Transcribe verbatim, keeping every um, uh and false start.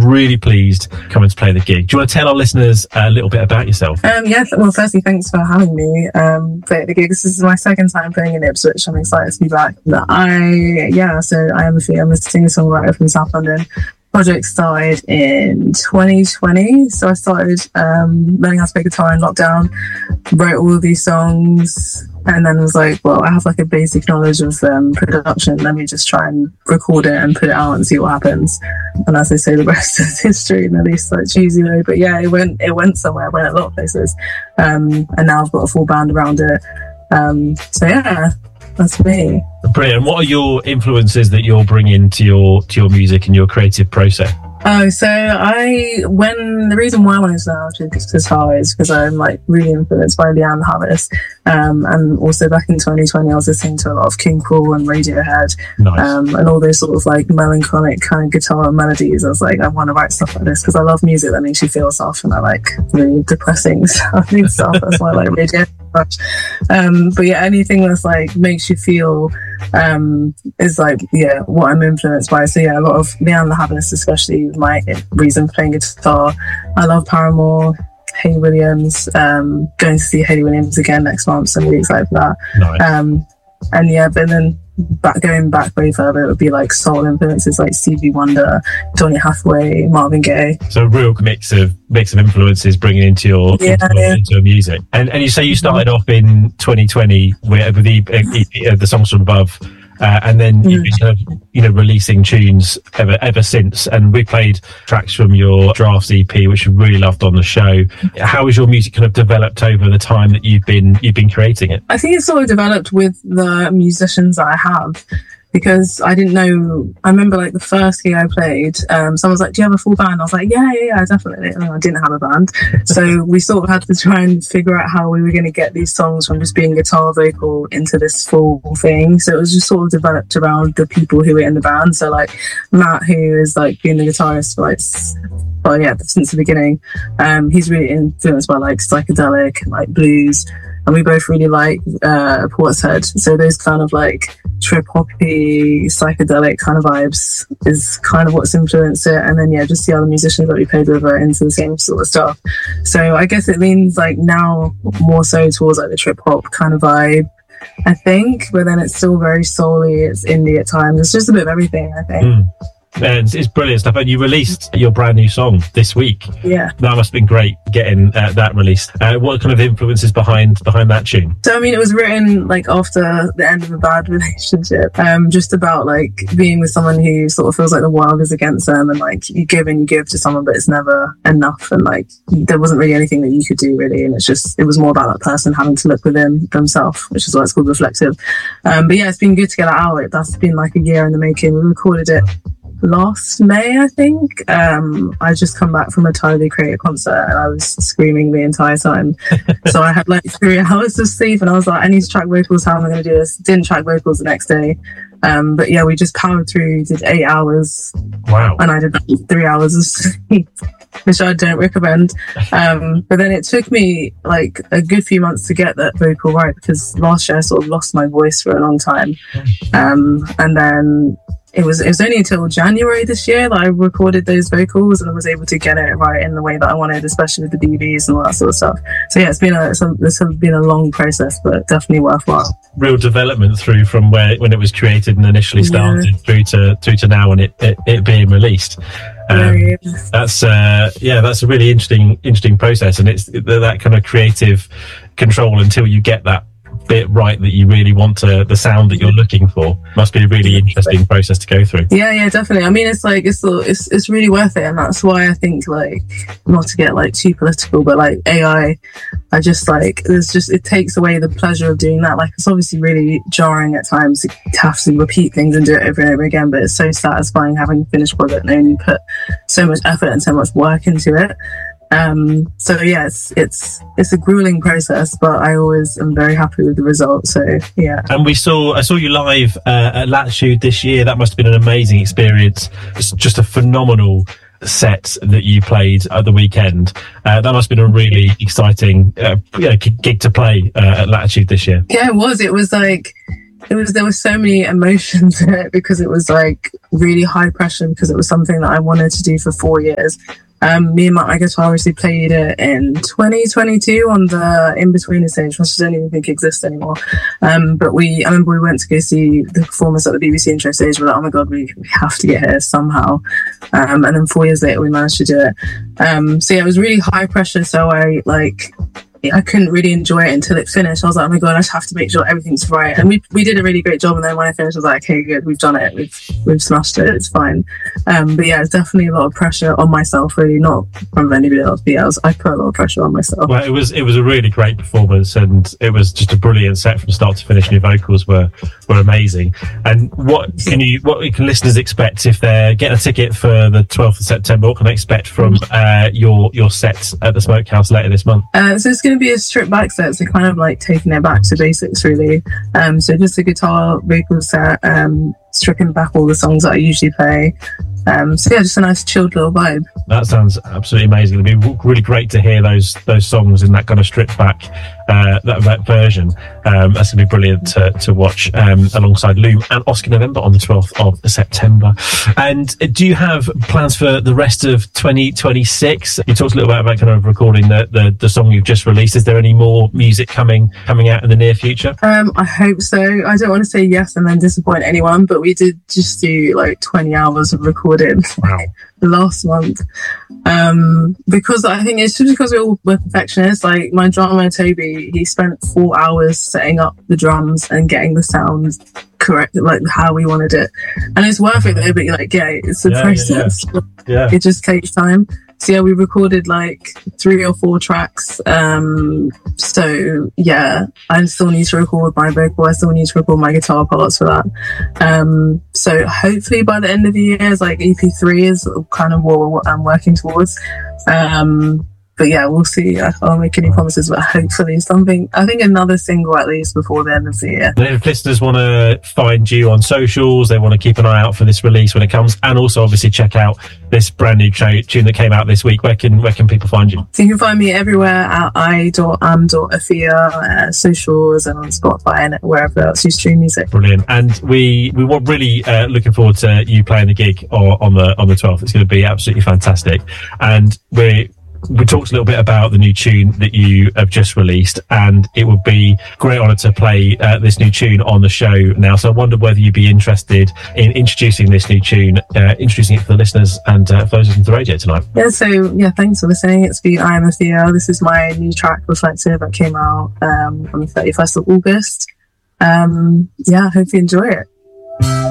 really pleased coming to play the gig. Do you want to tell our listeners a little bit about yourself? Um, yeah, well, firstly, thanks for having me um, play at the gig. This is my second time playing in Ipswich. I'm excited to be back. I, yeah, so I am a, I'm a singer-songwriter from South London. Project started in twenty twenty, so I started um, learning how to play guitar in lockdown, wrote all of these songs, and then was like, well, I have like a basic knowledge of um, production, let me just try and record it and put it out and see what happens. And as they say, the rest is history, and at least like cheesy though, but yeah, it went it went somewhere, it went a lot of places, um, and now I've got a full band around it. Um, so yeah, that's me. Brilliant. What are your influences that you're bringing to your to your music and your creative process? Oh, so I, when, the reason why I wanted to learn how to guitar is because I'm like really influenced by Leanne Harris. Um, and also back in twenty twenty, I was listening to a lot of King Cruel and Radiohead. Nice. um, and all those sort of like melancholic kind of guitar melodies. I was like, I want to write stuff like this because I love music that makes you feel stuff, and I like really depressing sounding stuff. That's why I like Radiohead so much. Um, but yeah, anything that's like makes you feel um, is like, yeah, what I'm influenced by. So yeah, a lot of Leanne Harris, especially my reason for playing guitar. I love Paramore, Hayley Williams. Um, going to see Hayley Williams again next month, so I'm really excited for that. Nice. Um, and yeah, but then back going back way further, it would be like soul influences like Stevie Wonder, Donny Hathaway, Marvin Gaye. So a real mix of mix of influences bringing into your yeah, into, yeah. into your music. And and you say you started off in twenty twenty with, with the, uh, the songs from above. Uh, and then mm. you've been kind of, you know, releasing tunes ever ever since. And we played tracks from your Drafts E P, which we really loved on the show. How has your music kind of developed over the time that you've been you've been creating it? I think it's sort of developed with the musicians that I have. Because I didn't know, I remember like the first gig I played, um, someone was like, do you have a full band? I was like, yeah, yeah, yeah, definitely. And I didn't have a band. So we sort of had to try and figure out how we were going to get these songs from just being guitar vocal into this full thing. So it was just sort of developed around the people who were in the band. So like Matt, who is like being the guitarist for like, well, yeah, since the beginning, um, he's really influenced by like psychedelic, like blues. And we both really like uh, Portishead. So those kind of like trip-hoppy, psychedelic kind of vibes is kind of what's influenced it. And then, yeah, just the other musicians that we played with are into the same sort of stuff. So I guess it leans like now more so towards like the trip-hop kind of vibe, I think. But then it's still very soul-y, it's indie at times. It's just a bit of everything, I think. Mm. And it's brilliant stuff. And you released your brand new song this week. Yeah, that must have been great getting uh, that released. Uh, what kind of influences behind behind that tune? So I mean, it was written like after the end of a bad relationship, um, just about like being with someone who sort of feels like the world is against them, and like you give and you give to someone, but it's never enough, and like there wasn't really anything that you could do really, and it's just it was more about that person having to look within themselves, which is why it's called Reflective. Um, but yeah, it's been good to get that out. That's been like a year in the making. We recorded it last May, I think. Um, I just come back from a Tyler Creator concert and I was screaming the entire time. So I had like three hours of sleep and I was like, I need to track vocals. How am I going to do this? Didn't track vocals the next day. Um, but yeah, we just powered through, did eight hours. Wow. And I did three hours of sleep, which I don't recommend. Um, but then it took me like a good few months to get that vocal right, because last year I sort of lost my voice for a long time. Um, and then It was it was only until January this year that I recorded those vocals and I was able to get it right in the way that I wanted, especially with the D V Ds and all that sort of stuff. So yeah, it's been a it's, a, it's been a long process, but definitely worthwhile. Real development through from where when it was created and initially started yeah. through to through to now and it it, it being released. Um, yeah, yeah. That's uh, yeah, that's a really interesting interesting process, and it's that kind of creative control until you get that bit right that you really want to, the sound that you're looking for. Must be a really interesting process to go through. Yeah, yeah, definitely. I mean, it's like it's it's it's really worth it, and that's why I think, like, not to get like too political, but like A I, I just like there's just it takes away the pleasure of doing that. Like, it's obviously really jarring at times to have to repeat things and do it over and over again, but it's so satisfying having a finished product knowing you put so much effort and so much work into it. Um, so yeah, it's, it's it's a grueling process, but I always am very happy with the result. So yeah. And we saw I saw you live uh, at Latitude this year. That must have been an amazing experience. It's just a phenomenal set that you played at the weekend. Uh, that must have been a really exciting uh, you know, gig to play uh, at Latitude this year. Yeah, it was. It was like it was there were so many emotions in it because it was like really high pressure because it was something that I wanted to do for four years. Um, me and my, my guitar obviously played it in twenty twenty-two on the In-Betweener stage, which I don't even think exists anymore. Um, but we, I remember we went to go see the performance at the B B C intro stage. We're like, oh my god, we, we have to get here somehow. Um, and then four years later, we managed to do it. Um, so yeah, it was really high pressure. So I like. I couldn't really enjoy it until it finished. I was like, oh my god, I just have to make sure everything's right. And we we did a really great job. And then when I finished, I was like, okay, good, we've done it. We've we've smashed it. It's fine. Um, but yeah, it's definitely a lot of pressure on myself. Really, not from anybody else. But yeah, I, was, I put a lot of pressure on myself. Well, it was it was a really great performance, and it was just a brilliant set from start to finish. And your vocals were were amazing. And what can you what can listeners expect if they're getting a ticket for the twelfth of September? What can they expect from uh, your your set at the Smokehouse later this month? Uh, so it's going to be a stripped back set, so kind of like taking it back to basics really. Um, so just a guitar vocal set, um, stripping back all the songs that I usually play. Um, so yeah, just a nice chilled little vibe. That sounds absolutely amazing. It'd be really great to hear those those songs in that kind of stripped back uh, that, that version. Um, that's going to be brilliant to, to watch um, alongside Loom and Oscar November on the twelfth of September. And do you have plans for the rest of twenty twenty-six? You talked a little bit about kind of recording the, the, the song you've just released. Is there any more music coming coming out in the near future? Um, I hope so. I don't want to say yes and then disappoint anyone, but we did just do like twenty hours of recording. Wow. Last month, um, because I think it's just because we're all we're perfectionists. Like my drummer Toby, he spent four hours setting up the drums and getting the sounds correct, like how we wanted it, and it's worth it though. But like, yeah, it's a yeah, process. Yeah, yeah. It just takes time. So yeah, we recorded like three or four tracks. Um, so yeah, I still need to record my vocal. I still need to record my guitar parts for that. Um, so hopefully by the end of the year, it's like E P three is kind of what I'm working towards. Um, but yeah, we'll see. I can't make any promises, but hopefully something, I think another single at least before the end of the year. If listeners want to find you on socials, they want to keep an eye out for this release when it comes, and also obviously check out this brand new tra- tune that came out this week, where can where can people find you? So you can find me everywhere at i dot am dot afia, uh, socials and on Spotify and wherever else you stream music. Brilliant. And we we were really uh, looking forward to you playing the gig on, on the on the twelfth. It's going to be absolutely fantastic. And we we talked a little bit about the new tune that you have just released, and it would be a great honour to play uh, this new tune on the show now. So I wondered whether you'd be interested in introducing this new tune, uh, introducing it for the listeners and uh, for those listening to the radio tonight. Yeah, so yeah, thanks for listening. It's been I Am Afia. This is my new track, Reflective, that came out um, on the thirty-first of August. Um, yeah, I hope you enjoy it.